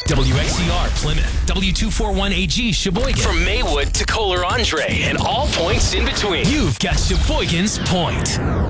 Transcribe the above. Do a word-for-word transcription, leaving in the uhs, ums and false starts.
W X E R Plymouth, W two forty-one A G Sheboygan. From Maywood to Kohler Andre and all points in between. You've got Sheboygan's Point.